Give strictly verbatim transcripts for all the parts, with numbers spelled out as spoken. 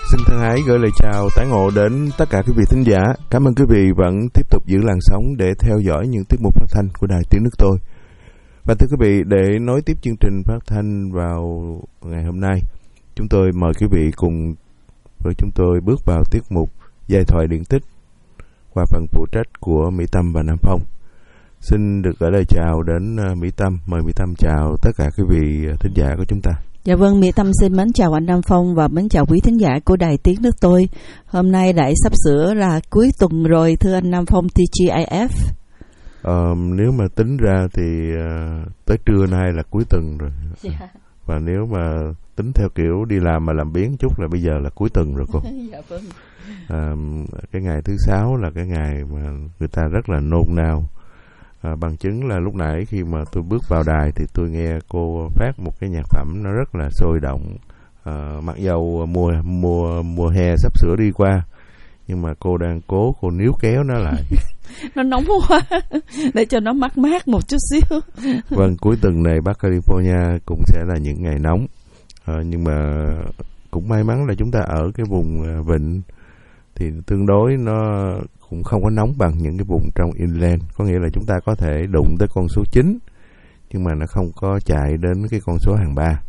Xin thân ái gửi lời chào tái ngộ đến tất cả quý vị thính giả. Cảm ơn quý vị vẫn tiếp tục giữ làn sóng để theo dõi những tiết mục phát thanh của Đài Tiếng Nước Tôi. Và thưa quý vị, để nối tiếp chương trình phát thanh vào ngày hôm nay, chúng tôi mời quý vị cùng với chúng tôi bước vào tiết mục Giai thoại điển tích qua phần phụ trách của Mỹ Tâm và Nam Phong. Xin được gửi lời chào đến Mỹ Tâm. Mời Mỹ Tâm chào tất cả quý vị thính giả của chúng ta. Dạ vâng, Mỹ Tâm xin mến chào anh Nam Phong và mến chào quý thính giả của Đài Tiếng Nước Tôi. Hôm nay đã sắp sửa là cuối tuần rồi, thưa anh Nam Phong, tê giê i ép. Ờ, nếu mà tính ra thì uh, tới trưa nay là cuối tuần rồi. Yeah. Và nếu mà tính theo kiểu đi làm mà làm biếng chút là bây giờ là cuối tuần rồi cô. Dạ vâng. À, cái ngày thứ sáu là cái ngày mà người ta rất là nôn nao. À, bằng chứng là lúc nãy khi mà tôi bước vào đài thì tôi nghe cô phát một cái nhạc phẩm nó rất là sôi động. À, mặc dầu mùa mùa mùa hè sắp sửa đi qua, nhưng mà cô đang cố cô níu kéo nó lại. Nó nóng quá, để cho nó mát mát một chút xíu. Vâng, cuối tuần này Bắc California cũng sẽ là những ngày nóng. À, nhưng mà cũng may mắn là chúng ta ở cái vùng vịnh thì tương đối nó cũng không có nóng bằng những cái vùng trong inland. Có nghĩa là chúng ta có thể đụng tới con số chín, nhưng mà nó không có chạy đến cái con số hàng ba.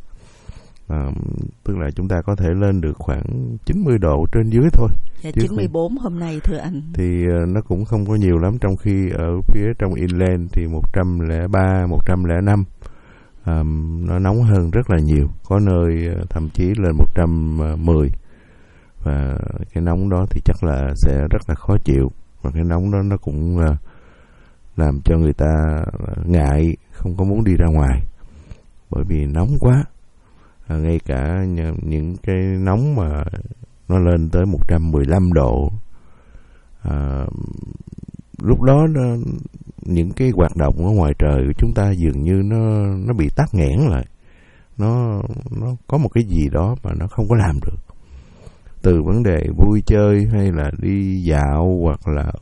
À, tức là chúng ta có thể lên được khoảng chín mươi độ trên dưới thôi. Dạ, chín mươi bốn không... hôm nay thưa anh. Thì uh, nó cũng không có nhiều lắm, trong khi ở phía trong inland thì một trăm lẻ ba, một trăm lẻ năm um, nó nóng hơn rất là nhiều. Có nơi uh, thậm chí lên một trăm mười. Và cái nóng đó thì chắc là sẽ rất là khó chịu. Và cái nóng đó nó cũng uh, làm cho người ta ngại, không có muốn đi ra ngoài, bởi vì nóng quá. À, ngay cả những cái nóng mà nó lên tới một trăm mười lăm độ, à, lúc đó nó, những cái hoạt động ở ngoài trời của chúng ta dường như nó nó bị tắc nghẽn lại. Nó nó có một cái gì đó mà nó không có làm được. Từ vấn đề vui chơi hay là đi dạo hoặc là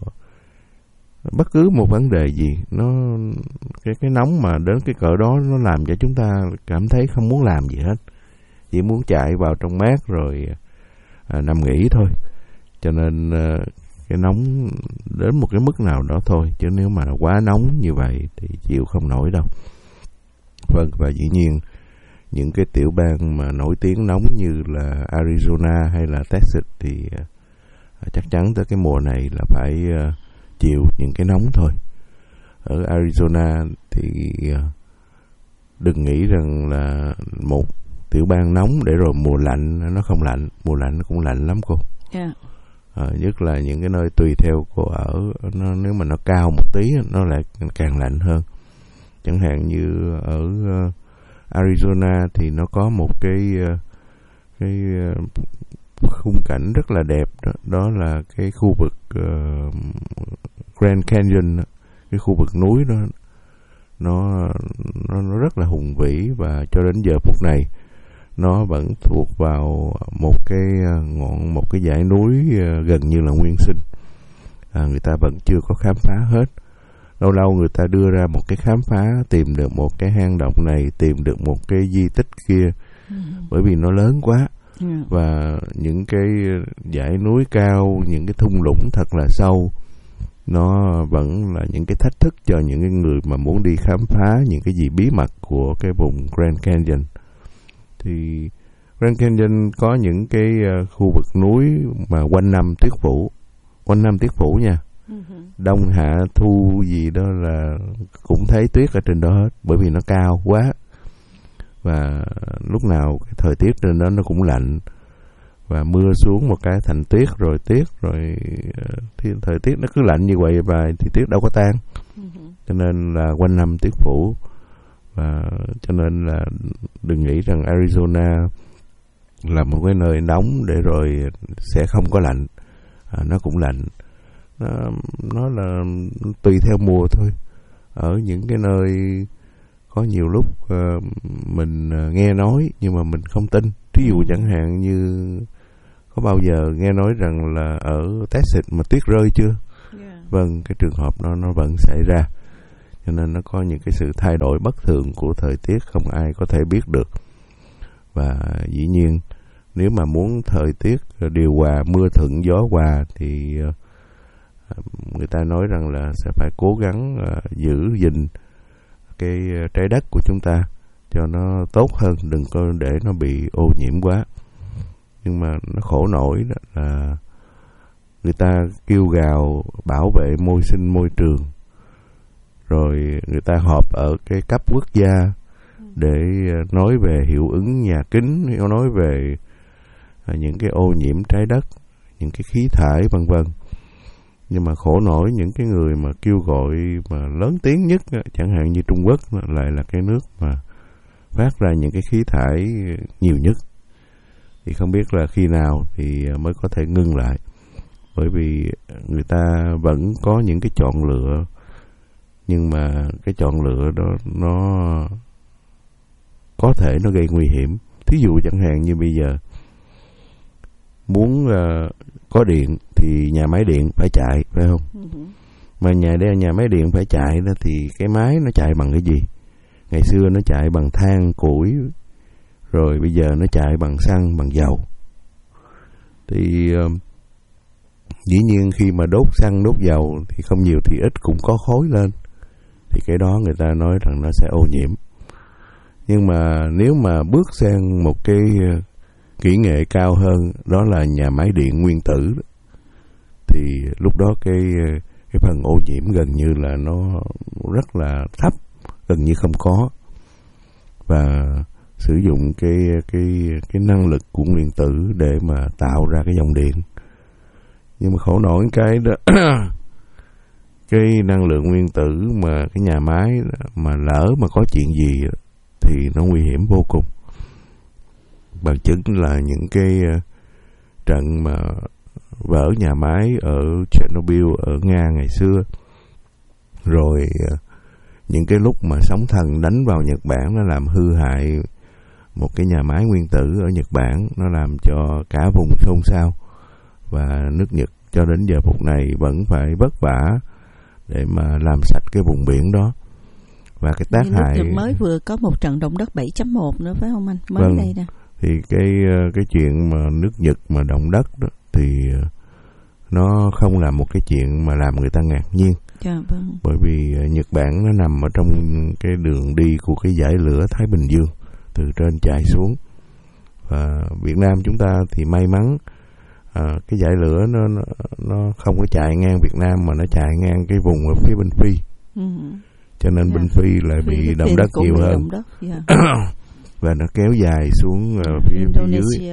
bất cứ một vấn đề gì, nó cái cái nóng mà đến cái cỡ đó nó làm cho chúng ta cảm thấy không muốn làm gì hết, chỉ muốn chạy vào trong mát rồi à, nằm nghỉ thôi. Cho nên à, cái nóng đến một cái mức nào đó thôi, chứ nếu mà quá nóng như vậy thì chịu không nổi đâu. Vâng, và dĩ nhiên những cái tiểu bang mà nổi tiếng nóng như là Arizona hay là Texas thì à, chắc chắn tới cái mùa này là phải à, chịu những cái nóng thôi. Ở Arizona thì à, đừng nghĩ rằng là một tiểu bang nóng để rồi mùa lạnh nó không lạnh. Mùa lạnh nó cũng lạnh lắm cô. Yeah. À, nhất là những cái nơi tùy theo cô ở, nó, nếu mà nó cao một tí nó lại càng lạnh hơn. Chẳng hạn như ở uh, Arizona thì nó có một cái uh, cái uh, khung cảnh rất là đẹp đó, đó là cái khu vực uh, Grand Canyon, cái khu vực núi đó, nó, nó nó rất là hùng vĩ, và cho đến giờ phút này nó vẫn thuộc vào một cái ngọn một cái dãy núi gần như là nguyên sinh. À, người ta vẫn chưa có khám phá hết. Lâu lâu người ta đưa ra một cái khám phá, tìm được một cái hang động này, tìm được một cái di tích kia, ừ. bởi vì nó lớn quá. Ừ. Và những cái dãy núi cao, những cái thung lũng thật là sâu, nó vẫn là những cái thách thức cho những cái người mà muốn đi khám phá những cái gì bí mật của cái vùng Grand Canyon. Thì Grand Canyon có những cái uh, khu vực núi mà quanh năm tuyết phủ, quanh năm tuyết phủ nha. Uh-huh. Đông hạ thu gì đó là cũng thấy tuyết ở trên đó hết, bởi vì nó cao quá. Và lúc nào cái thời tiết trên đó nó cũng lạnh, và mưa xuống một cái thành tuyết rồi tuyết rồi thì thời tiết nó cứ lạnh như vậy và thì tuyết đâu có tan. Uh-huh. Cho nên là quanh năm tuyết phủ. Và cho nên là đừng nghĩ rằng Arizona là một cái nơi nóng để rồi sẽ không có lạnh. À, nó cũng lạnh. Nó, nó là tùy theo mùa thôi. Ở những cái nơi có nhiều lúc uh, mình uh, nghe nói nhưng mà mình không tin. Ví dụ chẳng hạn như có bao giờ nghe nói rằng là ở Texas mà tuyết rơi chưa? Yeah. Vâng, cái trường hợp đó nó vẫn xảy ra. Cho nên nó có những cái sự thay đổi bất thường của thời tiết không ai có thể biết được. Và dĩ nhiên nếu mà muốn thời tiết điều hòa, mưa thuận gió hòa thì người ta nói rằng là sẽ phải cố gắng giữ gìn cái trái đất của chúng ta cho nó tốt hơn, đừng có để nó bị ô nhiễm quá. Nhưng mà nó khổ nổi đó là người ta kêu gào bảo vệ môi sinh môi trường, rồi người ta họp ở cái cấp quốc gia để nói về hiệu ứng nhà kính, nói về những cái ô nhiễm trái đất, những cái khí thải vân vân. Nhưng mà khổ nổi những cái người mà kêu gọi mà lớn tiếng nhất, chẳng hạn như Trung Quốc, lại là cái nước mà phát ra những cái khí thải nhiều nhất. Thì không biết là khi nào thì mới có thể ngưng lại, bởi vì người ta vẫn có những cái chọn lựa, nhưng mà cái chọn lựa đó nó có thể nó gây nguy hiểm. Thí dụ chẳng hạn như bây giờ muốn uh, có điện thì nhà máy điện phải chạy, phải không? Uh-huh. Mà nhà đây nhà máy điện phải chạy đó thì cái máy nó chạy bằng cái gì? Ngày xưa nó chạy bằng than, củi, rồi bây giờ nó chạy bằng xăng, bằng dầu. Thì uh, dĩ nhiên khi mà đốt xăng, đốt dầu thì không nhiều thì ít cũng có khói lên. Thì cái đó người ta nói rằng nó sẽ ô nhiễm. Nhưng mà nếu mà bước sang một cái kỹ nghệ cao hơn, đó là nhà máy điện nguyên tử, thì lúc đó cái cái phần ô nhiễm gần như là nó rất là thấp, gần như không có. Và sử dụng cái cái cái năng lực của nguyên tử để mà tạo ra cái dòng điện. Nhưng mà khổ nổi cái đó cái năng lượng nguyên tử mà cái nhà máy mà lỡ mà có chuyện gì thì nó nguy hiểm vô cùng. Bằng chứng là những cái trận mà vỡ nhà máy ở Chernobyl ở Nga ngày xưa, rồi những cái lúc mà sóng thần đánh vào Nhật Bản, nó làm hư hại một cái nhà máy nguyên tử ở Nhật Bản, nó làm cho cả vùng xôn xao. Và nước Nhật cho đến giờ phút này vẫn phải vất vả để mà làm sạch cái vùng biển đó. Và cái tác hại mới vừa có một trận động đất bảy chấm một nữa phải không anh? Mới vâng. đây nè. Thì cái cái chuyện mà nước Nhật mà động đất đó, thì nó không là một cái chuyện mà làm người ta ngạc nhiên. Dạ, vâng. Bởi vì Nhật Bản nó nằm ở trong cái đường đi của cái dải lửa Thái Bình Dương, từ trên chạy xuống. Và Việt Nam chúng ta thì may mắn, à, cái dải lửa nó, nó nó không có chạy ngang Việt Nam mà nó chạy ngang cái vùng ở phía bên Phi. Ừ. Cho nên yeah. bên Phi lại Phi bị động đất nhiều hơn. Động đất, yeah. Và nó kéo dài xuống uh, phía, phía dưới.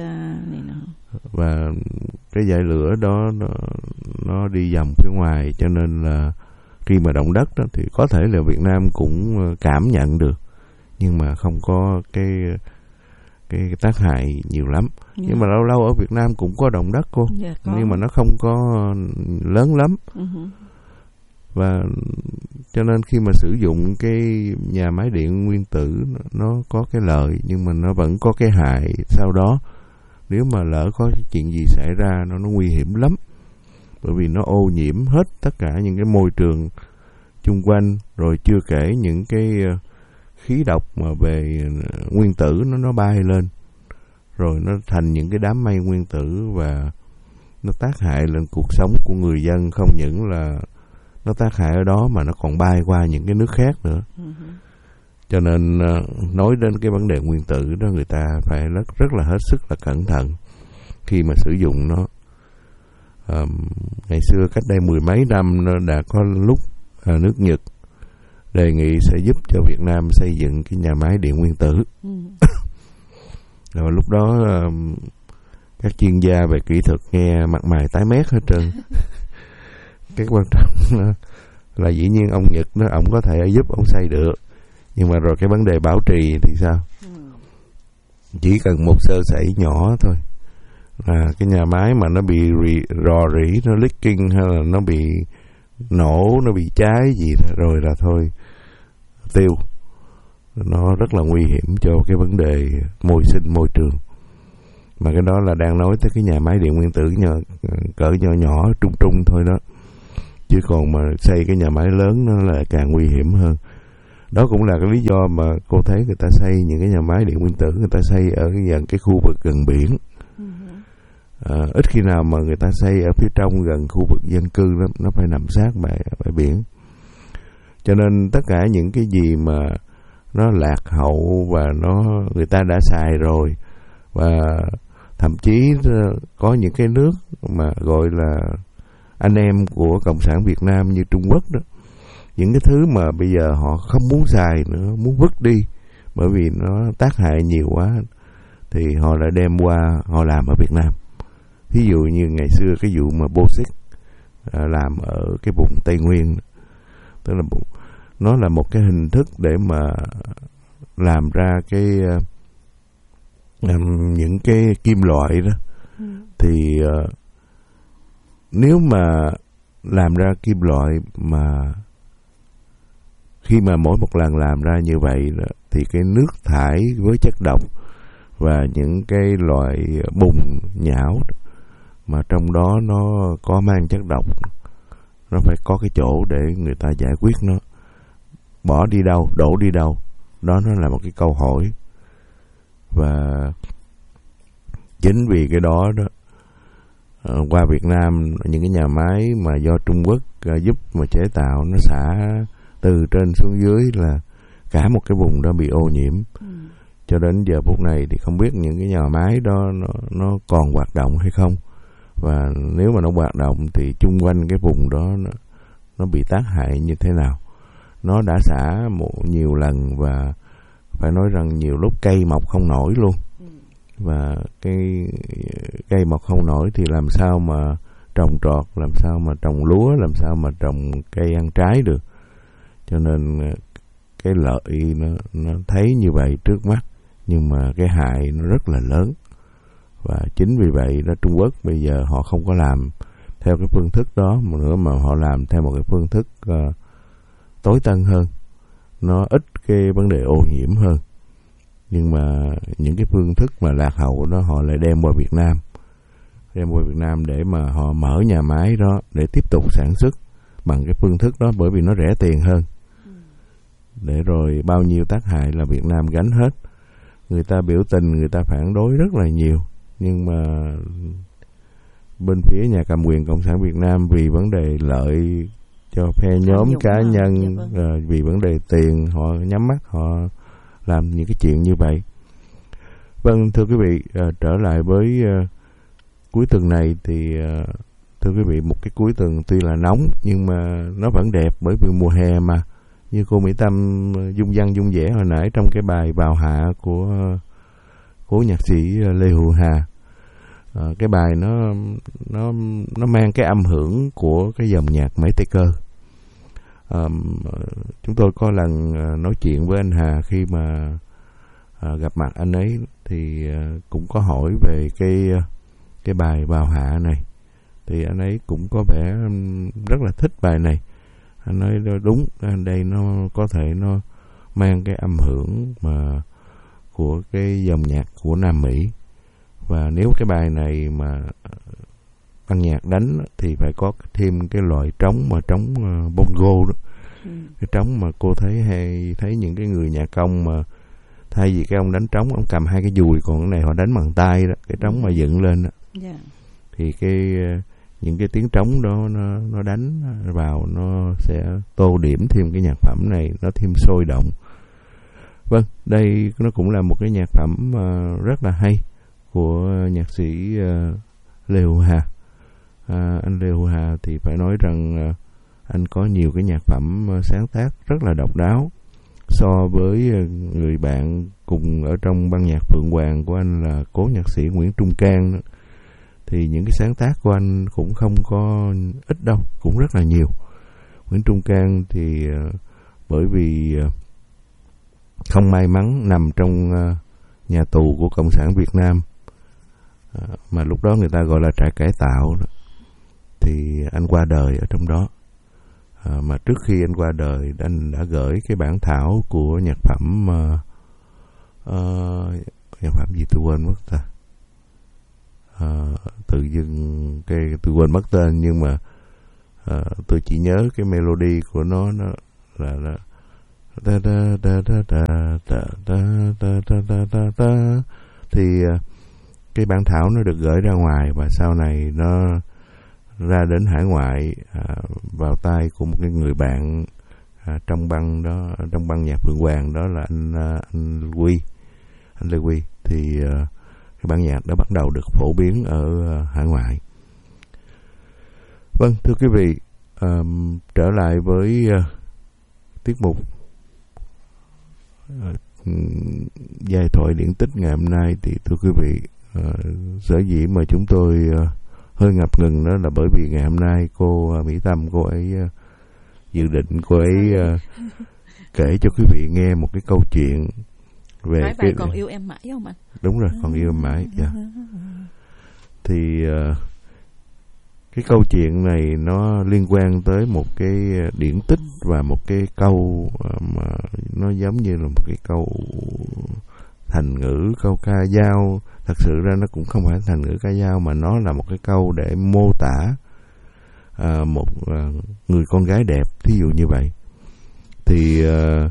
Và cái dải lửa đó nó, nó đi vòng phía ngoài, cho nên là khi mà động đất đó, thì có thể là Việt Nam cũng cảm nhận được, nhưng mà không có cái cái, cái tác hại nhiều lắm. Yeah. Nhưng mà lâu lâu ở Việt Nam cũng có động đất cô, yeah, nhưng mà nó không có lớn lắm. Uh-huh. Và cho nên khi mà sử dụng cái nhà máy điện nguyên tử, nó có cái lợi nhưng mà nó vẫn có cái hại sau đó. Nếu mà lỡ có chuyện gì xảy ra, nó nó nguy hiểm lắm. Bởi vì nó ô nhiễm hết tất cả những cái môi trường chung quanh, rồi chưa kể những cái khí độc mà về nguyên tử nó nó bay lên, rồi nó thành những cái đám mây nguyên tử và nó tác hại lên cuộc sống của người dân. Không những là nó tác hại ở đó mà nó còn bay qua những cái nước khác nữa. Uh-huh. Cho nên nói đến cái vấn đề nguyên tử đó, người ta phải rất, rất là hết sức là cẩn thận khi mà sử dụng nó. À, ngày xưa cách đây mười mấy năm nó đã có lúc à, nước Nhật đề nghị sẽ giúp cho Việt Nam xây dựng cái nhà máy điện nguyên tử. Uh-huh. Rồi lúc đó à, các chuyên gia về kỹ thuật nghe mặt mày tái mét hết trơn. Cái quan trọng là, là dĩ nhiên ông Nhật nó ông có thể giúp ông xây được, nhưng mà rồi cái vấn đề bảo trì thì sao? Chỉ cần một sơ sẩy nhỏ thôi là cái nhà máy mà nó bị rì, rò rỉ, nó leaking hay là nó bị nổ, nó bị cháy gì rồi là thôi tiêu. Nó rất là nguy hiểm cho cái vấn đề môi sinh môi trường. Mà cái đó là đang nói tới cái nhà máy điện nguyên tử nhỏ, cỡ nhỏ nhỏ trung trung thôi đó. Chứ còn mà xây cái nhà máy lớn nó là càng nguy hiểm hơn. Đó cũng là cái lý do mà cô thấy người ta xây những cái nhà máy điện nguyên tử, người ta xây ở gần cái khu vực gần biển. Ừ. À, ít khi nào mà người ta xây ở phía trong gần khu vực dân cư lắm, nó phải nằm sát bãi, bãi biển. Cho nên tất cả những cái gì mà nó lạc hậu và nó người ta đã xài rồi, và thậm chí có những cái nước mà gọi là anh em của Cộng sản Việt Nam như Trung Quốc đó, những cái thứ mà bây giờ họ không muốn xài nữa, muốn vứt đi bởi vì nó tác hại nhiều quá, thì họ lại đem qua họ làm ở Việt Nam. Ví dụ như ngày xưa cái vụ mà Bauxit à, làm ở cái vùng Tây Nguyên, tức là nó là một cái hình thức để mà làm ra cái um, những cái kim loại đó. Ừ. Thì uh, nếu mà làm ra kim loại mà khi mà mỗi một lần làm ra như vậy đó, thì cái nước thải với chất độc và những cái loại bùn nhão mà trong đó nó có mang chất độc, nó phải có cái chỗ để người ta giải quyết nó. Bỏ đi đâu, đổ đi đâu, đó nó là một cái câu hỏi. Và chính vì cái đó đó, qua Việt Nam những cái nhà máy mà do Trung Quốc giúp mà chế tạo, nó xả từ trên xuống dưới là cả một cái vùng đó bị ô nhiễm. Ừ. Cho đến giờ phút này thì không biết những cái nhà máy đó nó, nó còn hoạt động hay không, và nếu mà nó hoạt động thì chung quanh cái vùng đó nó, nó bị tác hại như thế nào. Nó đã xả một nhiều lần và phải nói rằng nhiều lúc cây mọc không nổi luôn. Ừ. Và cái cây mọc không nổi thì làm sao mà trồng trọt, làm sao mà trồng lúa, làm sao mà trồng cây ăn trái được. Cho nên cái lợi nó, nó thấy như vậy trước mắt, nhưng mà cái hại nó rất là lớn. Và chính vì vậy đó, Trung Quốc bây giờ họ không có làm theo cái phương thức đó mà nữa, mà họ làm theo một cái phương thức uh, tối tân hơn, nó ít cái vấn đề ô nhiễm hơn. Nhưng mà những cái phương thức mà lạc hậu đó họ lại đem qua Việt Nam, đem qua Việt Nam để mà họ mở nhà máy đó để tiếp tục sản xuất bằng cái phương thức đó, bởi vì nó rẻ tiền hơn. Để rồi bao nhiêu tác hại là Việt Nam gánh hết. Người ta biểu tình, người ta phản đối rất là nhiều, nhưng mà bên phía nhà cầm quyền Cộng sản Việt Nam vì vấn đề lợi cho phe nhóm cá nhân, uh, vì vấn đề tiền, họ nhắm mắt họ làm những cái chuyện như vậy. Vâng, thưa quý vị, uh, trở lại với uh, cuối tuần này thì uh, thưa quý vị, một cái cuối tuần tuy là nóng nhưng mà nó vẫn đẹp, bởi vì mùa hè mà. Như cô Mỹ Tâm dung văn dung vẻ hồi nãy trong cái bài Vào Hạ của cố nhạc sĩ Lê Hữu Hà, à, cái bài nó nó nó mang cái âm hưởng của cái dòng nhạc Mễ Tây Cơ. À, chúng tôi có lần nói chuyện với anh Hà khi mà à, gặp mặt anh ấy thì à, cũng có hỏi về cái cái bài Vào Hạ này, thì anh ấy cũng có vẻ rất là thích bài này. Anh nói đúng, đây nó có thể nó mang cái âm hưởng mà của cái dòng nhạc của Nam Mỹ. Và nếu cái bài này mà ban nhạc đánh thì phải có thêm cái loại trống mà trống uh, bongo đó. Ừ. Cái trống mà cô thấy hay thấy những cái người nhạc công mà thay vì cái ông đánh trống, ông cầm hai cái dùi, còn cái này họ đánh bằng tay đó, cái trống mà dựng lên đó. Yeah. Thì cái những cái tiếng trống đó nó, nó đánh vào nó sẽ tô điểm thêm cái nhạc phẩm này, nó thêm sôi động. Vâng, đây nó cũng là một cái nhạc phẩm uh, rất là hay của nhạc sĩ uh, Lê Hữu Hà. À, anh Lê Hữu Hà thì phải nói rằng uh, anh có nhiều cái nhạc phẩm uh, sáng tác rất là độc đáo. So với uh, người bạn cùng ở trong ban nhạc Phượng Hoàng của anh là cố nhạc sĩ Nguyễn Trung Cang đó, thì những cái sáng tác của anh cũng không có ít đâu, cũng rất là nhiều. Nguyễn Trung Cang thì uh, bởi vì uh, không may mắn nằm trong uh, nhà tù của Cộng sản Việt Nam, uh, mà lúc đó người ta gọi là trại cải tạo đó, thì anh qua đời ở trong đó. Uh, mà trước khi anh qua đời, anh đã gửi cái bản thảo của nhạc phẩm uh, uh, nhạc phẩm gì tôi quên mất ta. Uh, tự dưng cái tôi quên mất tên, nhưng mà uh, tôi chỉ nhớ cái melody của nó nó là là da da da da da da da da da da da. Thì uh, cái bản thảo nó được gửi ra ngoài và sau này nó ra đến hải ngoại à, vào tay của một cái người bạn à, trong băng đó, trong băng nhạc Phượng Hoàng, đó là anh anh Quy, anh Lê Quy. Thì à, cái bản nhạc đó bắt đầu được phổ biến ở à, hải ngoại. Vâng, thưa quý vị, à, trở lại với à, tiết mục à, giai thoại điển tích ngày hôm nay, thì thưa quý vị, à, sở dĩ mà chúng tôi à, hơi ngập ngừng đó là bởi vì ngày hôm nay cô uh, Mỹ Tâm, cô ấy uh, dự định cô ấy uh, kể cho quý vị nghe một cái câu chuyện về Nói cái... bài Còn Yêu Em Mãi không anh? Đúng rồi, Còn Yêu Em Mãi. Yeah. Thì uh, cái câu chuyện này nó liên quan tới một cái điển tích và một cái câu uh, mà nó giống như là một cái câu thành ngữ, câu ca dao. Thật sự ra nó cũng không phải thành ngữ ca dao, mà nó là một cái câu để mô tả à, một à, người con gái đẹp, thí dụ như vậy. Thì à,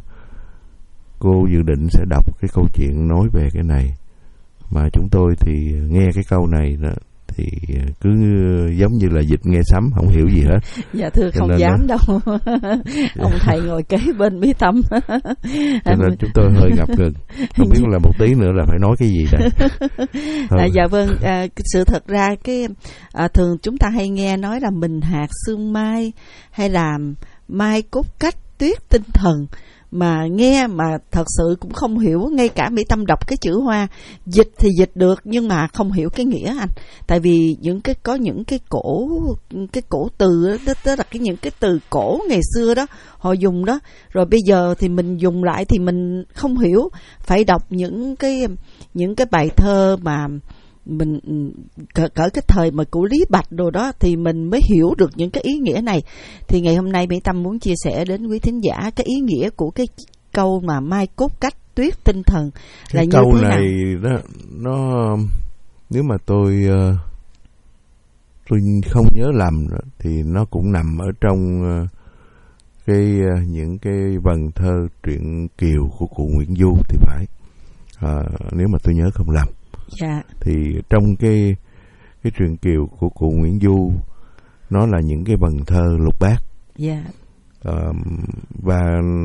cô dự định sẽ đọc cái câu chuyện nói về cái này, mà chúng tôi thì nghe cái câu này đó, thì cứ giống như là dịch nghe sấm, không hiểu gì hết. Dạ thưa, cho không dám đó... đâu. Ông thầy ngồi kế bên Mỹ Tâm. Cho nên chúng tôi hơi ngập ngừng, không biết là một tí nữa là phải nói cái gì đây. À, dạ vâng, à, sự thật ra cái à, thường chúng ta hay nghe nói là mình hạt sương mai hay là mai cốt cách, tuyết tinh thần, mà nghe mà thật sự cũng không hiểu. Ngay cả Mỹ Tâm đọc cái chữ hoa, dịch thì dịch được nhưng mà không hiểu cái nghĩa anh. Tại vì những cái có những cái cổ cái cổ từ đó, tức là cái những cái từ cổ ngày xưa đó họ dùng đó, rồi bây giờ thì mình dùng lại thì mình không hiểu. Phải đọc những cái những cái bài thơ mà mình cỡ, cỡ cái thời mà của Lý Bạch đồ đó thì mình mới hiểu được những cái ý nghĩa này. Thì ngày hôm nay Mỹ Tâm muốn chia sẻ đến quý thính giả cái ý nghĩa của cái câu mà mai cốt cách, tuyết tinh thần là cái như câu thế nào. này đó, nó nếu mà tôi tôi không nhớ lầm đó, thì nó cũng nằm ở trong cái những cái vần thơ truyện Kiều của cụ Nguyễn Du thì phải, à, nếu mà tôi nhớ không lầm. Dạ. Thì trong cái cái truyện Kiều của cụ Nguyễn Du, nó là những cái vần thơ lục bát. Dạ. À, và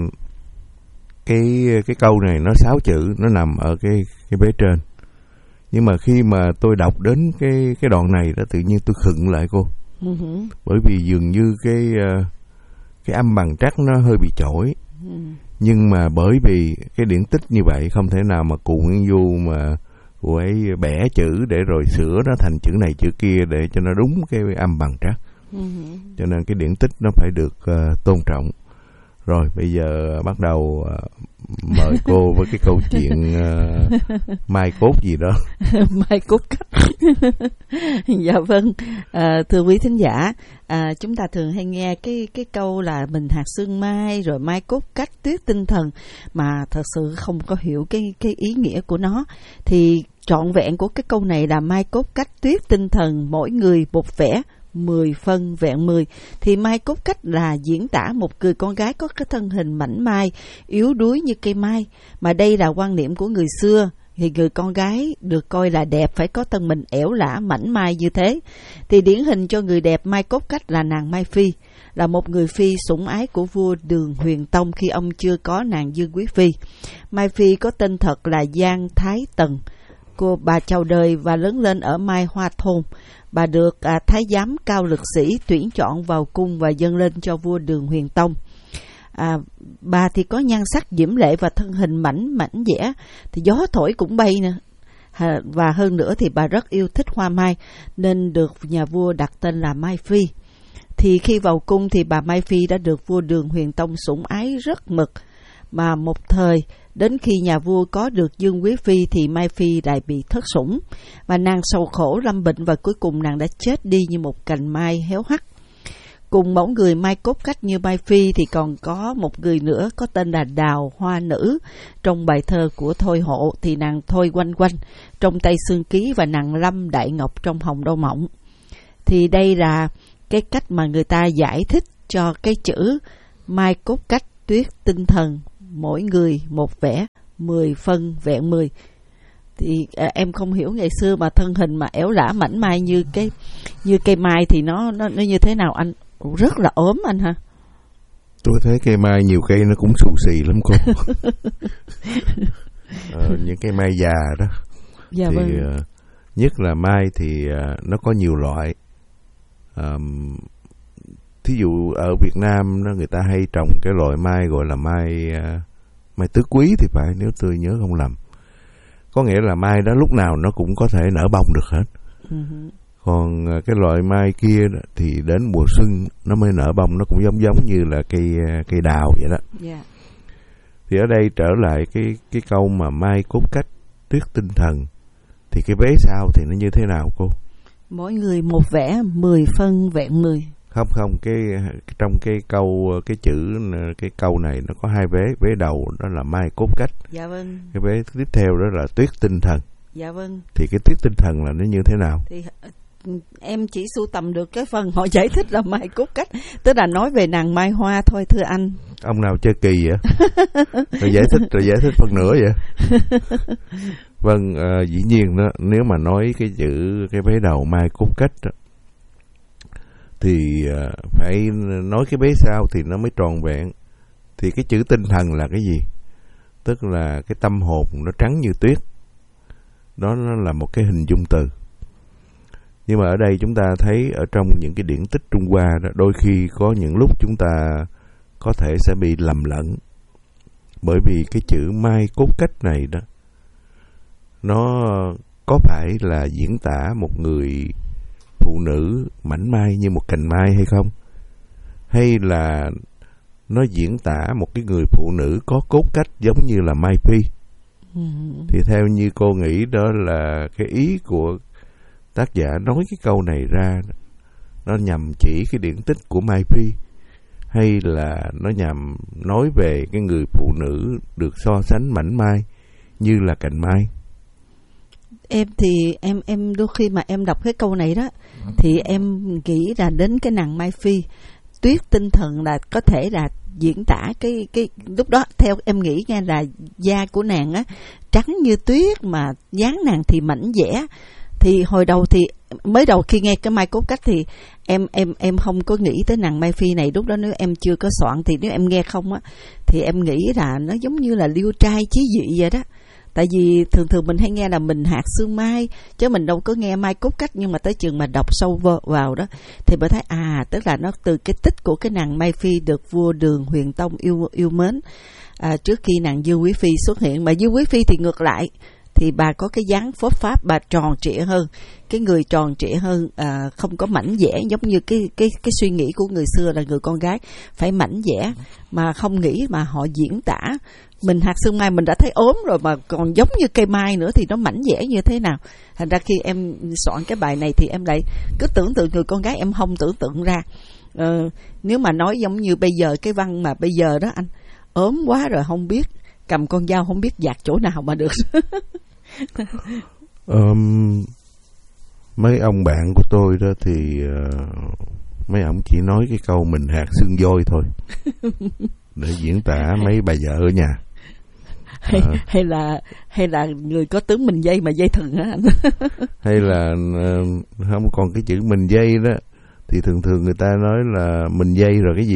cái cái câu này nó sáu chữ, nó nằm ở cái cái vế trên. Nhưng mà khi mà tôi đọc đến cái cái đoạn này đó, tự nhiên tôi khựng lại cô. Uh-huh. Bởi vì dường như cái cái âm bằng trắc nó hơi bị chổi. Uh-huh. Nhưng mà bởi vì cái điển tích như vậy, không thể nào mà cụ Nguyễn Du mà cô ấy bẻ chữ để rồi sửa nó thành chữ này chữ kia để cho nó đúng cái âm bằng trắc. Uh-huh. Cho nên cái điển tích nó phải được uh, tôn trọng. Rồi bây giờ bắt đầu uh, mời cô với cái câu chuyện uh, mai cốt gì đó. Mai cốt cách. Dạ vâng, à, thưa quý thính giả, à, chúng ta thường hay nghe cái cái câu là mình hạt sương mai, rồi mai cốt cách, tuyết tinh thần, mà thật sự không có hiểu cái cái ý nghĩa của nó. Thì trọn vẹn của cái câu này là mai cốt cách, tuyết tinh thần, mỗi người một vẻ, mười phân vẹn mười. Thì mai cốt cách là diễn tả một người con gái có cái thân hình mảnh mai, yếu đuối như cây mai. Mà đây là quan niệm của người xưa, thì người con gái được coi là đẹp phải có thân mình ẻo lả mảnh mai như thế. Thì điển hình cho người đẹp mai cốt cách là nàng Mai Phi, là một người phi sủng ái của vua Đường Huyền Tông khi ông chưa có nàng Dương Quý Phi. Mai Phi có tên thật là Giang Thái Tần. Cô bà chào đời và lớn lên ở Mai Hoa Thôn. Bà được à, thái giám cao lực sĩ tuyển chọn vào cung và dâng lên cho vua Đường Huyền Tông. À, bà thì có nhan sắc diễm lệ và thân hình mảnh mảnh dẻ, thì gió thổi cũng bay nè. À, và hơn nữa thì bà rất yêu thích hoa mai, nên được nhà vua đặt tên là Mai Phi. Thì khi vào cung thì bà Mai Phi đã được vua Đường Huyền Tông sủng ái rất mực. Mà một thời, đến khi nhà vua có được Dương Quý Phi thì Mai Phi lại bị thất sủng. Và nàng sầu khổ lâm bệnh và cuối cùng nàng đã chết đi như một cành mai héo hắt. Cùng mẫu người mai cốt cách như Mai Phi thì còn có một người nữa có tên là Đào Hoa Nữ. Trong bài thơ của Thôi Hộ thì nàng Thôi Quanh Quanh trong Tây Sương Ký và nàng Lâm Đại Ngọc trong Hồng Đô Mộng. Thì đây là cái cách mà người ta giải thích cho cái chữ mai cốt cách, tuyết tinh thần, mỗi người một vẻ, mười phân vẹn mười. thì à, em không hiểu ngày xưa mà thân hình mà éo lả mảnh mai như cái như cây mai thì nó nó nó như thế nào anh? Rất là ốm anh hả? Tôi thấy cây mai nhiều cây nó cũng xù xì lắm cô. ờ, những cây mai già đó. Dạ thì vâng. uh, nhất là mai thì uh, nó có nhiều loại. Um, thí dụ ở Việt Nam đó, người ta hay trồng cái loại mai gọi là mai uh, mai tứ quý thì phải, nếu tôi nhớ không lầm. Có nghĩa là mai đó lúc nào nó cũng có thể nở bông được hết. Uh-huh. Còn uh, cái loại mai kia đó, thì đến mùa xuân nó mới nở bông, nó cũng giống giống như là cây uh, cây đào vậy đó. Yeah. Thì ở đây trở lại cái cái câu mà mai cốt cách, tuyết tinh thần, thì cái vế sau thì nó như thế nào cô? Mỗi người một vẽ, mười phân vẹn mười. Không không, cái trong cái câu cái chữ cái câu này nó có hai vế, vế đầu đó là mai cốt cách. Dạ vâng. Cái vế tiếp theo đó là tuyết tinh thần. Dạ vâng. Thì cái tuyết tinh thần là nó như thế nào? Thì em chỉ sưu tầm được cái phần họ giải thích là mai cốt cách, tức là nói về nàng mai hoa thôi thưa anh. Ông nào chơi kỳ vậy? Rồi giải thích rồi giải thích phần nữa vậy? Vâng, à, dĩ nhiên đó, nếu mà nói cái chữ cái vế đầu mai cốt cách đó, thì à, phải nói cái vế sau thì nó mới tròn vẹn. Thì cái chữ tinh thần là cái gì? Tức là cái tâm hồn nó trắng như tuyết. Đó nó là một cái hình dung từ. Nhưng mà ở đây chúng ta thấy ở trong những cái điển tích Trung Hoa đó, đôi khi có những lúc chúng ta có thể sẽ bị lầm lẫn. Bởi vì cái chữ mai cốt cách này đó, nó có phải là diễn tả một người phụ nữ mảnh mai như một cành mai hay không? Hay là nó diễn tả một cái người phụ nữ có cốt cách giống như là Mai Phi? Ừ. Thì theo như cô nghĩ đó là cái ý của tác giả nói cái câu này ra, nó nhằm chỉ cái điển tích của Mai Phi, hay là nó nhằm nói về cái người phụ nữ được so sánh mảnh mai như là cành mai? Em thì em em đôi khi mà em đọc cái câu này đó thì em nghĩ là đến cái nàng Mai Phi. Tuyết tinh thần là có thể là diễn tả cái cái lúc đó theo em nghĩ nghe là da của nàng á trắng như tuyết mà dáng nàng thì mảnh dẻ. Thì hồi đầu thì mới đầu khi nghe cái mai cốt cách thì em em em không có nghĩ tới nàng Mai Phi này, lúc đó nếu em chưa có soạn thì nếu em nghe không á thì em nghĩ là nó giống như là liêu trai chí dị vậy đó. Tại vì thường thường mình hay nghe là mình hạt sương mai, chứ mình đâu có nghe mai cốt cách. Nhưng mà tới chừng mà đọc sâu vào đó thì mới thấy à, tức là nó từ cái tích của cái nàng Mai Phi được vua Đường Huyền Tông yêu yêu mến à, trước khi nàng Dư Quý Phi xuất hiện. Mà Dư Quý Phi thì ngược lại, thì bà có cái dáng phốt pháp, bà tròn trịa hơn, cái người tròn trịa hơn, à, không có mảnh dẻ giống như cái cái cái suy nghĩ của người xưa là người con gái phải mảnh dẻ, mà không nghĩ mà họ diễn tả mình hạt sương mai mình đã thấy ốm rồi mà còn giống như cây mai nữa thì nó mảnh dẻ như thế nào. Thành ra khi em soạn cái bài này thì em lại cứ tưởng tượng người con gái, em không tưởng tượng ra. Ờ, nếu mà nói giống như bây giờ cái văn mà bây giờ đó anh, ốm quá rồi không biết cầm con dao không biết dạt chỗ nào mà được. um, mấy ông bạn của tôi đó thì uh, mấy ông chỉ nói cái câu mình hạt xương voi thôi để diễn tả mấy bà vợ ở nhà. Hay, à, hay là hay là người có tướng mình dây mà dây thừng hả anh? Hay là uh, không còn cái chữ mình dây đó thì thường thường người ta nói là mình dây rồi cái gì?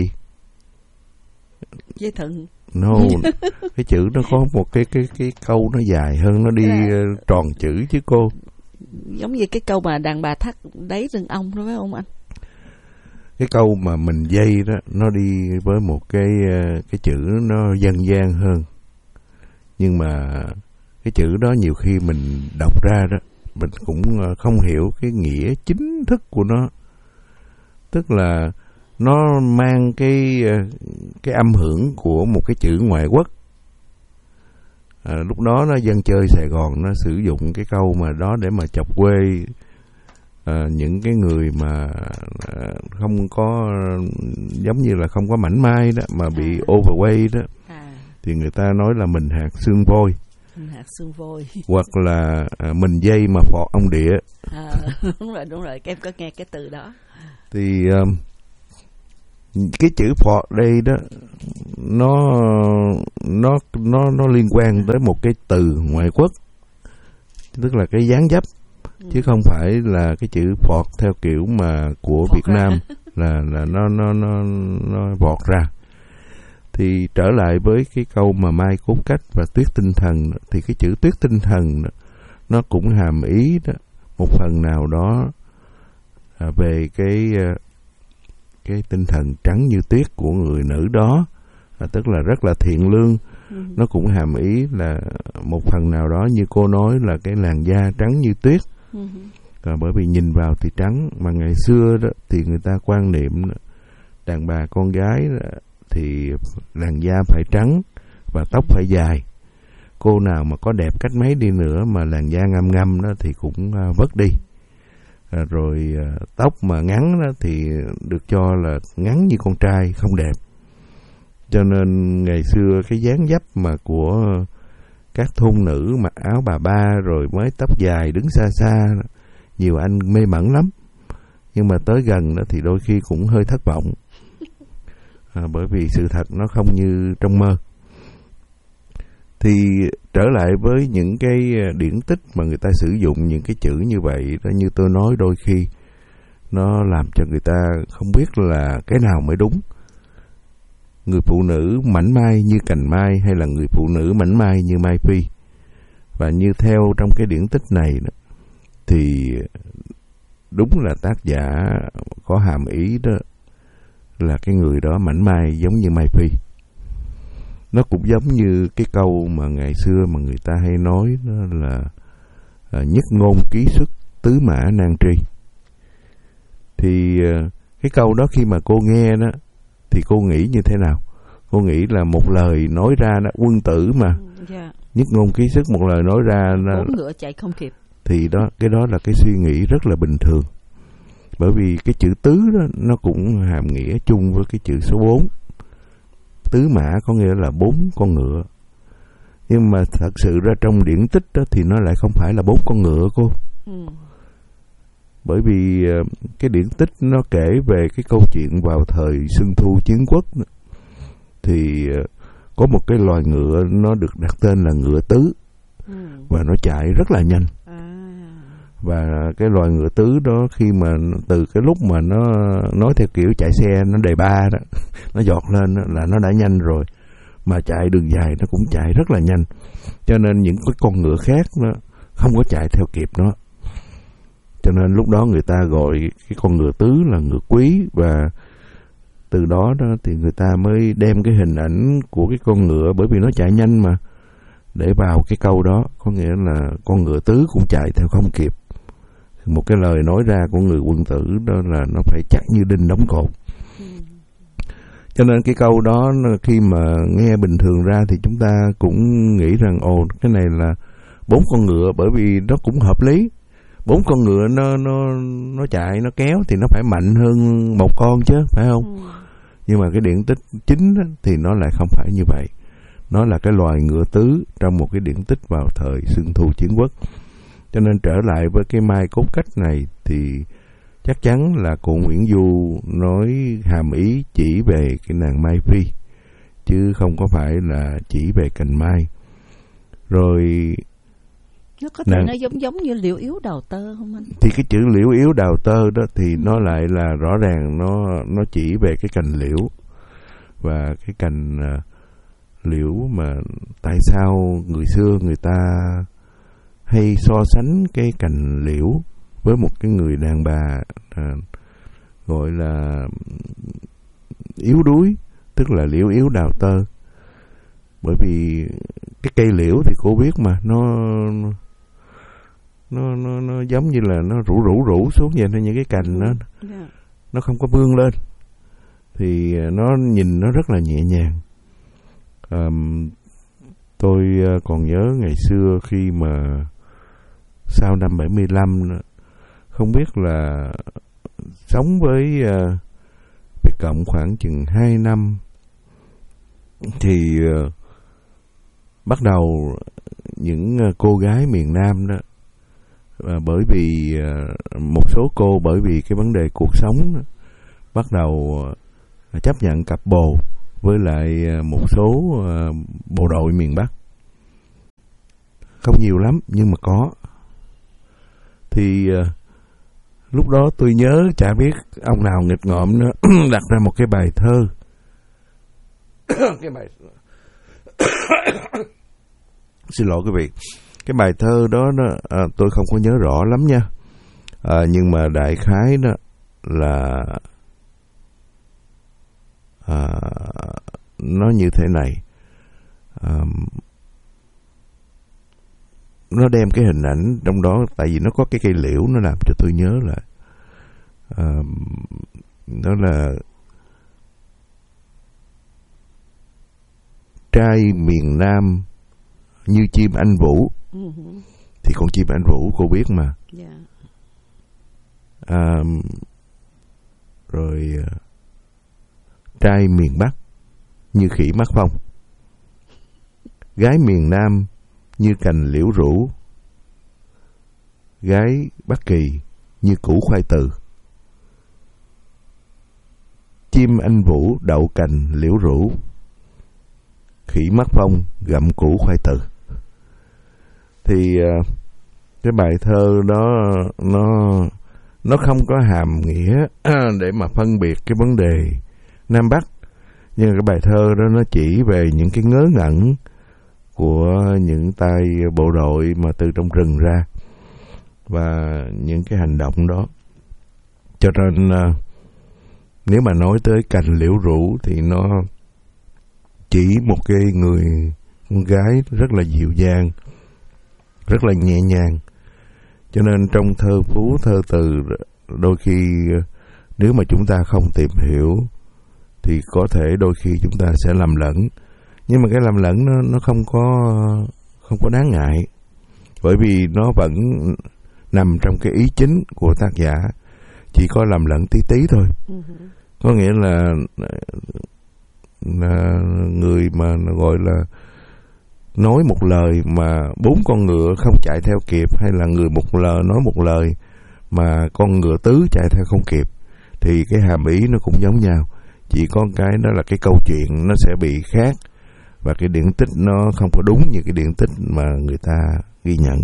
Dây thừng. No, cái chữ nó có một cái cái cái câu nó dài hơn, nó đi à, uh, tròn chữ chứ cô. Giống như cái câu mà đàn bà thắt đáy rừng ong đó phải không anh? Cái câu mà mình dây đó nó đi với một cái uh, cái chữ nó dân gian hơn. Nhưng mà cái chữ đó nhiều khi mình đọc ra đó mình cũng uh, không hiểu cái nghĩa chính thức của nó. Tức là nó mang cái cái âm hưởng của một cái chữ ngoại quốc. À, lúc đó nó dân chơi Sài Gòn nó sử dụng cái câu mà đó để mà chọc quê à, những cái người mà à, không có giống như là không có mảnh mai đó mà bị à. overweight đó à. Thì người ta nói là mình hạt xương voi. Mình hạt xương voi. Hoặc là à, mình dây mà phọt ông địa. À, đúng rồi đúng rồi, em có nghe cái từ đó. Thì um, cái chữ phọt đây đó nó nó nó nó liên quan tới một cái từ ngoại quốc tức là cái dáng dấp, ừ. chứ không phải là cái chữ vọt theo kiểu mà của vọt Việt ra. Nam là là nó nó nó nó vọt ra. Thì trở lại với cái câu mà mai cốt cách và tuyết tinh thần, thì cái chữ tuyết tinh thần nó cũng hàm ý đó, một phần nào đó à, về cái cái tinh thần trắng như tuyết của người nữ đó, à, tức là rất là thiện lương. Ừ. Nó cũng hàm ý là một phần nào đó như cô nói là cái làn da trắng như tuyết. Ừ. À, bởi vì nhìn vào thì trắng, mà ngày xưa đó thì người ta quan niệm đàn bà con gái đó, thì làn da phải trắng và tóc phải dài. Cô nào mà có đẹp cách mấy đi nữa mà làn da ngăm ngăm đó thì cũng uh, vất đi. À, rồi uh, tóc mà ngắn đó thì được cho là ngắn như con trai, không đẹp. Cho nên ngày xưa cái dáng dấp mà của các thôn nữ mặc áo bà ba rồi mới tóc dài đứng xa xa, nhiều anh mê mẩn lắm. Nhưng mà tới gần đó thì đôi khi cũng hơi thất vọng. À, bởi vì sự thật nó không như trong mơ. Thì trở lại với những cái điển tích mà người ta sử dụng những cái chữ như vậy đó, như tôi nói đôi khi nó làm cho người ta không biết là cái nào mới đúng. Người phụ nữ mảnh mai như cành mai, hay là người phụ nữ mảnh mai như mai phi. Và như theo trong cái điển tích này đó, thì đúng là tác giả có hàm ý đó là cái người đó mảnh mai giống như mai phi. Nó cũng giống như cái câu mà ngày xưa mà người ta hay nói đó là à, nhất ngôn ký xuất tứ mã nan tri. Thì à, cái câu đó khi mà cô nghe đó thì cô nghĩ như thế nào? Cô nghĩ là một lời nói ra đó, quân tử mà, yeah. Nhất ngôn ký xuất, một lời nói ra bốn ngựa chạy không kịp. Thì đó, cái đó là cái suy nghĩ rất là bình thường. Bởi vì cái chữ tứ đó nó cũng hàm nghĩa chung với cái chữ số bốn. Tứ mã có nghĩa là bốn con ngựa. Nhưng mà thật sự ra trong điển tích đó thì nó lại không phải là bốn con ngựa cô. Ừ. Bởi vì cái điển tích nó kể về cái câu chuyện vào thời Xuân Thu Chiến Quốc. Thì có một cái loài ngựa nó được đặt tên là ngựa tứ. Ừ. Và nó chạy rất là nhanh. Và cái loài ngựa tứ đó khi mà từ cái lúc mà nó nói theo kiểu chạy xe nó đề ba đó, nó giọt lên đó, là nó đã nhanh rồi. Mà chạy đường dài nó cũng chạy rất là nhanh. Cho nên những cái con ngựa khác nó không có chạy theo kịp nó. Cho nên lúc đó người ta gọi cái con ngựa tứ là ngựa quý. Và từ đó đó thì người ta mới đem cái hình ảnh của cái con ngựa, bởi vì nó chạy nhanh mà, để vào cái câu đó. Có nghĩa là con ngựa tứ cũng chạy theo không kịp. Một cái lời nói ra của người quân tử đó là nó phải chắc như đinh đóng cột. Ừ. Cho nên cái câu đó khi mà nghe bình thường ra thì chúng ta cũng nghĩ rằng ồ, cái này là bốn con ngựa, bởi vì nó cũng hợp lý. Bốn con ngựa nó nó nó chạy, nó kéo thì nó phải mạnh hơn một con chứ, phải không? Ừ. Nhưng mà cái điển tích chính thì nó lại không phải như vậy. Nó là cái loài ngựa tứ trong một cái điển tích vào thời Xuân Thu Chiến Quốc. Cho nên trở lại với cái mai cốt cách này thì chắc chắn là cô Nguyễn Du nói hàm ý chỉ về cái nàng mai phi, chứ không có phải là chỉ về cành mai. Rồi nó có thể nàng, nó giống giống như liễu yếu đào tơ không anh? Thì cái chữ liễu yếu đào tơ đó thì nó lại là rõ ràng nó nó chỉ về cái cành liễu. Và cái cành uh, liễu mà tại sao người xưa người ta hay so sánh cái cành liễu với một cái người đàn bà à, gọi là yếu đuối, tức là liễu yếu đào tơ. Bởi vì cái cây liễu thì cô biết mà, nó nó nó, nó giống như là nó rủ rủ rủ xuống vậy thôi, những cái cành nó yeah. nó không có vươn lên, thì nó nhìn nó rất là nhẹ nhàng. À, tôi còn nhớ ngày xưa khi mà sau năm bảy mươi lăm, không biết là sống với uh, Việt Cộng khoảng chừng hai năm, thì uh, bắt đầu những uh, cô gái miền Nam đó, uh, bởi vì uh, một số cô bởi vì cái vấn đề cuộc sống đó, bắt đầu uh, chấp nhận cặp bồ với lại uh, một số uh, bộ đội miền Bắc. Không nhiều lắm nhưng mà có. Thì uh, lúc đó tôi nhớ chả biết ông nào nghịch ngợm nữa đặt ra một cái bài thơ. Cái bài xin lỗi quý vị, cái bài thơ đó, đó à, tôi không có nhớ rõ lắm nha, à, nhưng mà đại khái đó là à, nó như thế này. À, nó đem cái hình ảnh trong đó, tại vì nó có cái cây liễu, nó làm cho tôi nhớ lại. À, đó là trai miền Nam như chim anh vũ. Uh-huh. Thì con chim anh vũ cô biết mà. Yeah. À, rồi trai miền Bắc như khỉ mắc phong, gái miền Nam như cành liễu rũ, gái Bắc Kỳ như củ khoai từ. Chim anh vũ đậu cành liễu rũ, khỉ mắc phong gặm củ khoai từ. Thì cái bài thơ đó nó nó không có hàm nghĩa để mà phân biệt cái vấn đề Nam Bắc, nhưng cái bài thơ đó nó chỉ về những cái ngớ ngẩn của những tay bộ đội mà từ trong rừng ra và những cái hành động đó. Cho nên nếu mà nói tới cành liễu rũ thì nó chỉ một cái người con gái rất là dịu dàng, rất là nhẹ nhàng. Cho nên trong thơ phú, thơ từ, đôi khi nếu mà chúng ta không tìm hiểu thì có thể đôi khi chúng ta sẽ lầm lẫn. Nhưng mà cái lầm lẫn nó, nó không có không có đáng ngại, bởi vì nó vẫn nằm trong cái ý chính của tác giả, chỉ có lầm lẫn tí tí thôi. Uh-huh. Có nghĩa là, là người mà gọi là nói một lời mà bốn con ngựa không chạy theo kịp, hay là người một lời nói một lời mà con ngựa tứ chạy theo không kịp, thì cái hàm ý nó cũng giống nhau, chỉ có cái đó là cái câu chuyện nó sẽ bị khác và cái điển tích nó không có đúng như cái điển tích mà người ta ghi nhận.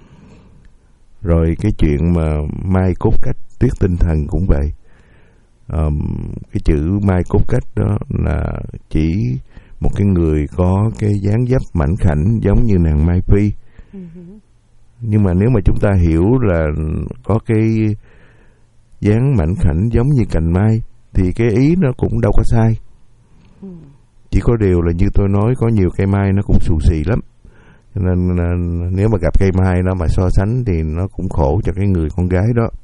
Rồi cái chuyện mà mai cốt cách tuyết tinh thần cũng vậy. Um, cái chữ mai cốt cách đó là chỉ một cái người có cái dáng dấp mảnh khảnh giống như nàng Mai Phi. Uh-huh. Nhưng mà nếu mà chúng ta hiểu là có cái dáng mảnh khảnh giống như cành mai thì cái ý nó cũng đâu có sai. Uh-huh. Chỉ có điều là như tôi nói, có nhiều cây mai nó cũng xù xì lắm, cho nên là nếu mà gặp cây mai đó mà so sánh thì nó cũng khổ cho cái người con gái đó.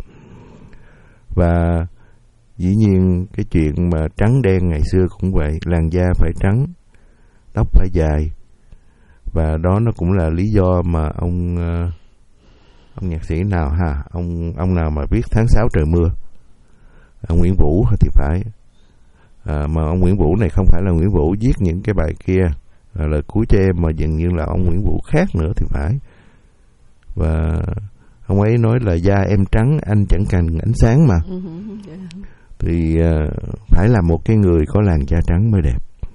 Và dĩ nhiên cái chuyện mà trắng đen ngày xưa cũng vậy, làn da phải trắng, tóc phải dài, và đó nó cũng là lý do mà ông ông nhạc sĩ nào ha, ông ông nào mà viết Tháng sáu trời mưa, ông Nguyễn Vũ thì phải, à, mà ông Nguyễn Vũ này không phải là Nguyễn Vũ viết những cái bài kia, à, lời cuối cho em, mà dường như là ông Nguyễn Vũ khác nữa thì phải. Và ông ấy nói là da em trắng anh chẳng cần ánh sáng mà. Thì uh, phải là một cái người có làn da trắng mới đẹp.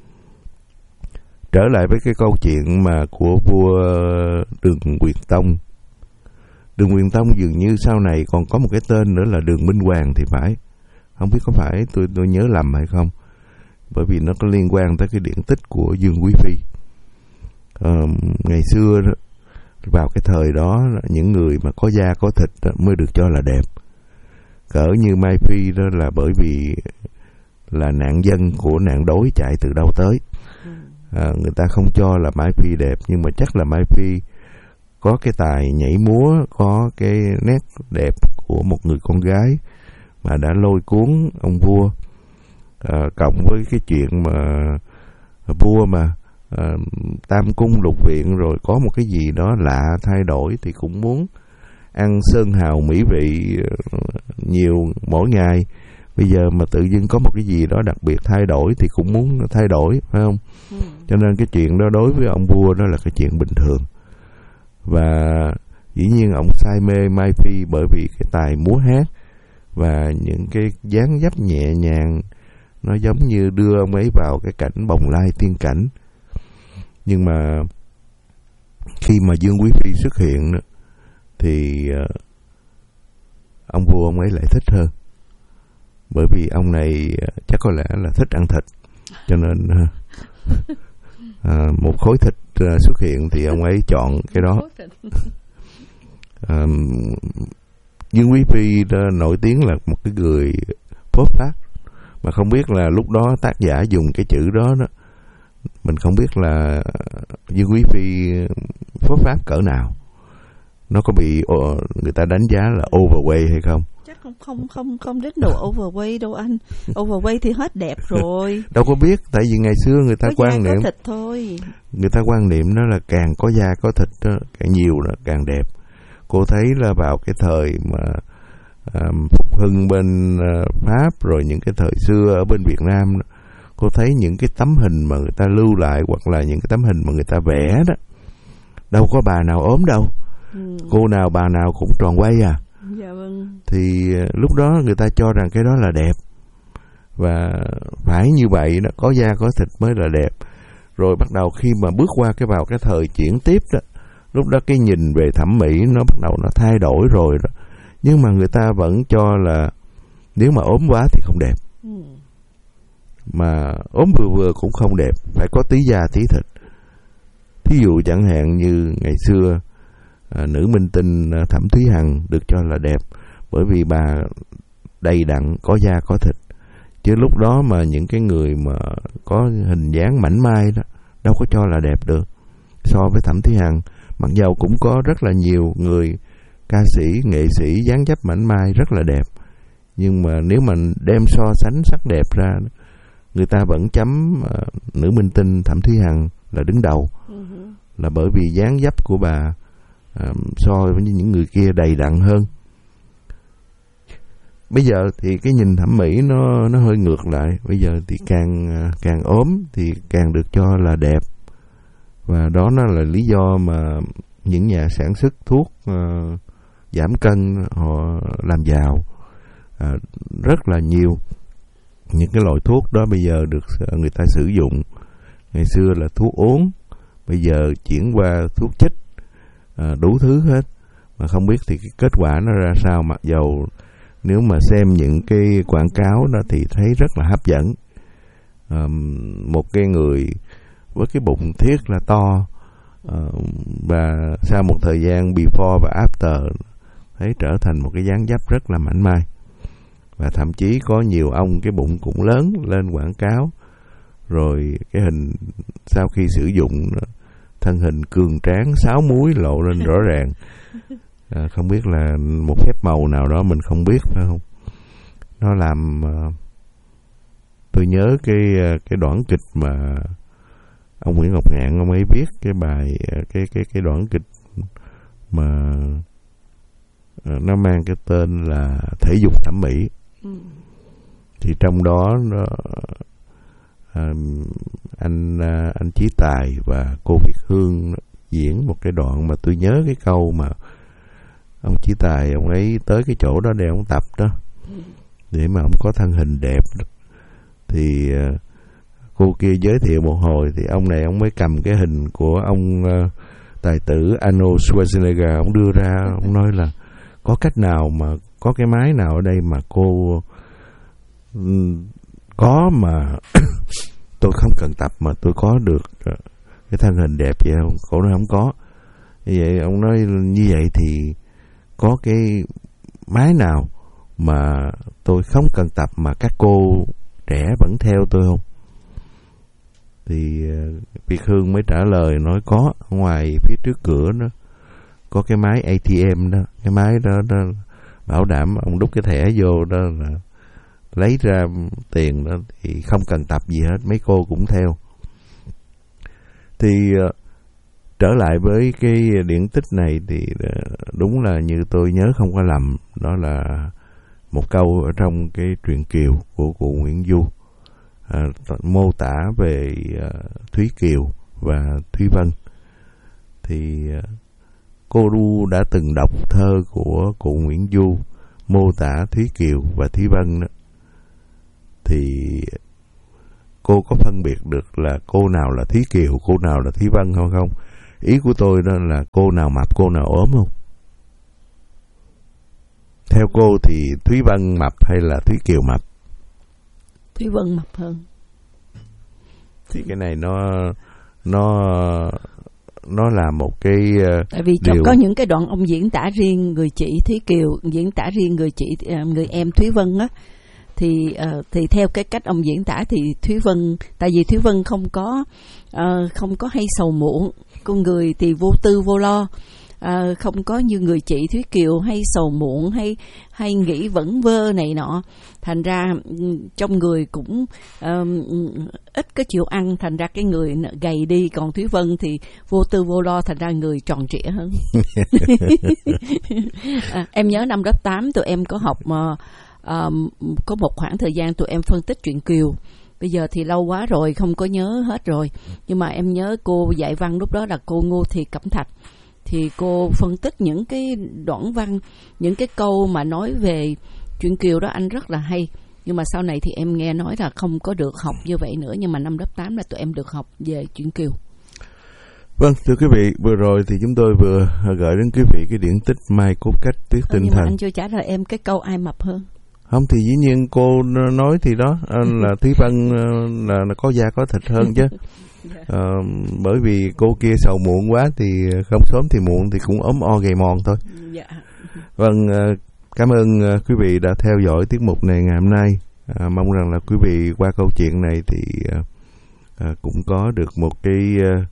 Trở lại với cái câu chuyện mà của vua Đường Quyền Tông. Đường Quyền Tông dường như sau này còn có một cái tên nữa là Đường Minh Hoàng thì phải. Không biết có phải tôi tôi nhớ lầm hay không, bởi vì nó có liên quan tới cái điển tích của Dương Quý Phi. Uh, ngày xưa đó, vào cái thời đó, những người mà có da có thịt đó mới được cho là đẹp. Cỡ như Mai Phi đó là bởi vì là nạn dân của nạn đói chạy từ đâu tới. À, người ta không cho là Mai Phi đẹp, nhưng mà chắc là Mai Phi có cái tài nhảy múa, có cái nét đẹp của một người con gái mà đã lôi cuốn ông vua. À, cộng với cái chuyện mà vua mà à, tam cung lục viện, rồi có một cái gì đó lạ thay đổi thì cũng muốn ăn sơn hào mỹ vị nhiều mỗi ngày. Bây giờ mà tự dưng có một cái gì đó đặc biệt thay đổi thì cũng muốn thay đổi, phải không? Ừ. Cho nên cái chuyện đó đối với ông vua đó là cái chuyện bình thường. Và dĩ nhiên ông say mê Mai Phi bởi vì cái tài múa hát và những cái dáng dấp nhẹ nhàng, nó giống như đưa ông ấy vào cái cảnh bồng lai tiên cảnh. Nhưng mà khi mà Dương Quý Phi xuất hiện thì ông vua ông ấy lại thích hơn, bởi vì ông này chắc có lẽ là thích ăn thịt, cho nên à, một khối thịt xuất hiện thì ông ấy chọn cái đó. à, Dương Quý Phi đó nổi tiếng là một cái người phốt phát, mà không biết là lúc đó tác giả dùng cái chữ đó đó, mình không biết là Dương Quý Phi phốt phát cỡ nào, nó có bị người ta đánh giá là overweight hay không? Chắc không không không không đến độ overweight đâu anh. Overweight thì hết đẹp rồi. Đâu có biết, tại vì ngày xưa người ta có quan niệm có thịt thôi. Người ta quan niệm đó là càng có da có thịt đó, càng nhiều đó càng đẹp. Cô thấy là vào cái thời mà um, phục hưng bên uh, Pháp, rồi những cái thời xưa ở bên Việt Nam đó, cô thấy những cái tấm hình mà người ta lưu lại, hoặc là những cái tấm hình mà người ta vẽ đó, đâu có bà nào ốm đâu. Ừ. Cô nào bà nào cũng tròn quay à. Dạ vâng. Thì uh, lúc đó người ta cho rằng cái đó là đẹp, và phải như vậy đó, có da có thịt mới là đẹp. Rồi bắt đầu khi mà bước qua cái vào cái thời chuyển tiếp đó, lúc đó cái nhìn về thẩm mỹ nó bắt đầu nó thay đổi rồi đó. Nhưng mà người ta vẫn cho là nếu mà ốm quá thì không đẹp, ừ. mà ốm vừa vừa cũng không đẹp, phải có tí da tí thịt. Thí dụ chẳng hạn như ngày xưa à, nữ minh tinh Thẩm Thúy Hằng được cho là đẹp bởi vì bà đầy đặn, có da có thịt. Chứ lúc đó mà những cái người mà có hình dáng mảnh mai đó đâu có cho là đẹp được. So với Thẩm Thúy Hằng, mặc dầu cũng có rất là nhiều người ca sĩ, nghệ sĩ dáng dấp mảnh mai rất là đẹp, nhưng mà nếu mà đem so sánh sắc đẹp ra, người ta vẫn chấm uh, nữ minh tinh Thẩm Thúy Hằng là đứng đầu, uh-huh. là bởi vì dáng dấp của bà uh, so với những người kia đầy đặn hơn. Bây giờ thì cái nhìn thẩm mỹ nó nó hơi ngược lại. Bây giờ thì càng càng ốm thì càng được cho là đẹp, và đó nó là lý do mà những nhà sản xuất thuốc uh, giảm cân họ làm giàu uh, rất là nhiều. Những cái loại thuốc đó bây giờ được người ta sử dụng. Ngày xưa là thuốc uống, bây giờ chuyển qua thuốc chích, uh, đủ thứ hết, mà không biết thì cái kết quả nó ra sao. Mặc dầu nếu mà xem những cái quảng cáo đó thì thấy rất là hấp dẫn. À, một cái người với cái bụng thiết là to, à, và sau một thời gian before và after thấy trở thành một cái dáng dấp rất là mảnh mai. Và thậm chí có nhiều ông cái bụng cũng lớn lên quảng cáo, rồi cái hình sau khi sử dụng thân hình cường tráng, sáu múi lộ lên rõ ràng. À, không biết là một phép màu nào đó mình không biết, phải không? Nó làm uh, tôi nhớ cái cái đoạn kịch mà ông Nguyễn Ngọc Ngạn ông ấy viết cái bài cái cái cái đoạn kịch mà uh, nó mang cái tên là Thể dục thẩm mỹ. Ừ. Thì trong đó nó, uh, anh uh, anh Chí Tài và cô Việt Hương diễn một cái đoạn mà tôi nhớ cái câu mà ông Chí Tài ông ấy tới cái chỗ đó để ông tập đó, để mà ông có thân hình đẹp đó. Thì uh, cô kia giới thiệu một hồi thì ông này ông mới cầm cái hình của ông uh, tài tử Arnold Schwarzenegger, ông đưa ra, ông nói là có cách nào mà có cái máy nào ở đây mà cô um, có mà tôi không cần tập mà tôi có được uh, cái thân hình đẹp vậy không? Cô nói không có. Như vậy ông nói như vậy thì có cái máy nào mà tôi không cần tập mà các cô trẻ vẫn theo tôi không? Thì Việt Hương mới trả lời nói có, ngoài phía trước cửa đó có cái máy a tê em đó, cái máy đó, đó bảo đảm ông đút cái thẻ vô đó là lấy ra tiền đó thì không cần tập gì hết, mấy cô cũng theo. Thì trở lại với cái điển tích này thì đúng là như tôi nhớ không có lầm, đó là một câu ở trong cái truyện Kiều của cụ Nguyễn Du, à, mô tả về à, Thúy Kiều và Thúy Vân. Thì à, cô Du đã từng đọc thơ của cụ Nguyễn Du mô tả Thúy Kiều và Thúy Vân đó. Thì cô có phân biệt được là cô nào là Thúy Kiều, cô nào là Thúy Vân không không? Ý của tôi đó là cô nào mập, cô nào ốm không? Theo cô thì Thúy Vân mập hay là Thúy Kiều mập? Thúy Vân mập hơn. Thì cái này nó nó nó là một cái uh, tại vì điều... có những cái đoạn ông diễn tả riêng người chị Thúy Kiều, diễn tả riêng người chị người em Thúy Vân á, thì uh, thì theo cái cách ông diễn tả thì Thúy Vân, tại vì Thúy Vân không có uh, không có hay sầu muộn, con người thì vô tư vô lo. À, không có như người chị Thúy Kiều hay sầu muộn hay hay nghĩ vẩn vơ này nọ, thành ra trong người cũng um, ít có chịu ăn, thành ra cái người gầy đi. Còn Thúy Vân thì vô tư vô lo, thành ra người tròn trịa hơn. à, em nhớ năm lớp tám tụi em có học mà um, có một khoảng thời gian tụi em phân tích truyện Kiều. Bây giờ thì lâu quá rồi không có nhớ hết rồi, nhưng mà em nhớ cô dạy văn lúc đó là cô Ngô Thị Cẩm Thạch. Thì cô phân tích những cái đoạn văn, những cái câu mà nói về truyện Kiều đó anh rất là hay. Nhưng mà sau này thì em nghe nói là không có được học như vậy nữa. Nhưng mà năm lớp tám là tụi em được học về truyện Kiều. Vâng, thưa quý vị, vừa rồi thì chúng tôi vừa gửi đến quý vị cái điển tích Mai Cốt Cách Tuyết Tinh ừ, nhưng Thần. mà anh chưa trả lời em cái câu ai mập hơn. Không thì dĩ nhiên cô nói thì đó là Thúy Vân là, là có da có thịt hơn chứ. Yeah. À, bởi vì cô kia sầu muộn quá thì không sớm thì muộn thì cũng ốm o gầy mòn thôi. Yeah. Vâng, cảm ơn quý vị đã theo dõi tiết mục này ngày hôm nay. À, mong rằng là quý vị qua câu chuyện này thì à, cũng có được một cái à,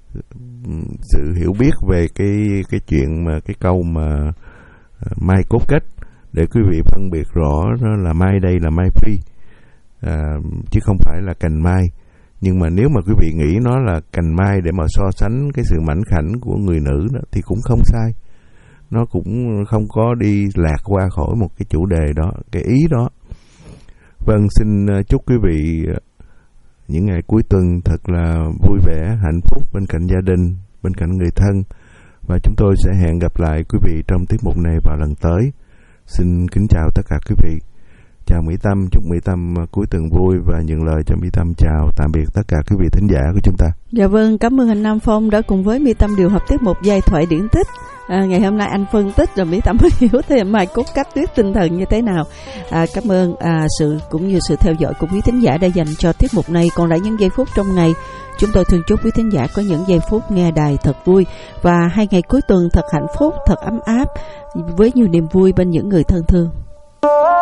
sự hiểu biết về cái cái chuyện mà cái câu mà à, mai cốt cách, để quý vị phân biệt rõ đó là mai đây là mai phi, à, chứ không phải là cành mai. Nhưng mà nếu mà quý vị nghĩ nó là cành mai để mà so sánh cái sự mảnh khảnh của người nữ đó, thì cũng không sai. Nó cũng không có đi lạc qua khỏi một cái chủ đề đó, cái ý đó. Vâng, xin chúc quý vị những ngày cuối tuần thật là vui vẻ, hạnh phúc bên cạnh gia đình, bên cạnh người thân. Và chúng tôi sẽ hẹn gặp lại quý vị trong tiết mục này vào lần tới. Xin kính chào tất cả quý vị. Chào Mỹ Tâm, chúc Mỹ Tâm cuối tuần vui và nhận lời cho Mỹ Tâm chào tạm biệt tất cả quý vị thính giả của chúng ta. Dạ vâng, cảm ơn anh Nam Phong đã cùng với Mỹ Tâm điều hợp tiết mục giai thoại điển tích. À, ngày hôm nay anh phân tích rồi Mỹ Tâm mới hiểu thêm Mai Cốt Cách Tuyết Tinh Thần như thế nào. À, cảm ơn à, sự cũng như sự theo dõi của quý thính giả đã dành cho tiết mục này. Còn lại những giây phút trong ngày, chúng tôi thường chúc quý thính giả có những giây phút nghe đài thật vui và hai ngày cuối tuần thật hạnh phúc, thật ấm áp với nhiều niềm vui bên những người thân thương.